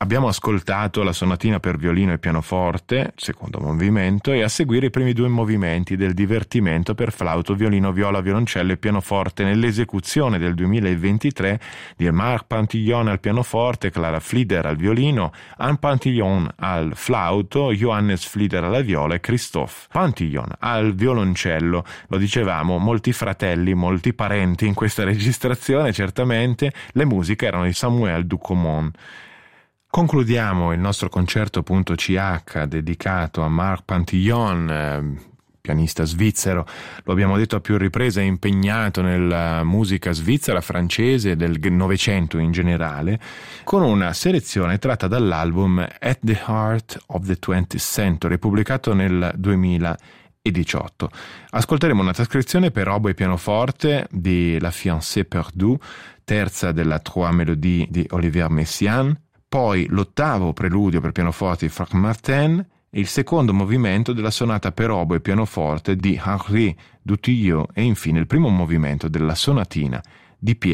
Abbiamo ascoltato la sonatina per violino e pianoforte, secondo movimento, e a seguire i primi 2 movimenti del divertimento per flauto, violino, viola, violoncello e pianoforte nell'esecuzione del 2023 di Marc Pantillon al pianoforte, Clara Flieder al violino, Anne Pantillon al flauto, Johannes Flieder alla viola e Christophe Pantillon al violoncello. Lo dicevamo, molti fratelli, molti parenti in questa registrazione, certamente. Le musiche erano di Samuel Ducommun. Concludiamo il nostro concerto.ch dedicato a Marc Pantillon, pianista svizzero, lo abbiamo detto a più riprese, è impegnato nella musica svizzera, francese, del Novecento in generale, con una selezione tratta dall'album At the Heart of the 20th Century, pubblicato nel 2018. Ascolteremo una trascrizione per oboe e pianoforte di La Fiancée perdue, terza della Trois Mélodies di Olivier Messiaen, poi l'8º preludio per pianoforte di Franck Martin e il 2º movimento della sonata per oboe e pianoforte di Henri Dutilleux e infine il primo movimento della sonatina di Pierre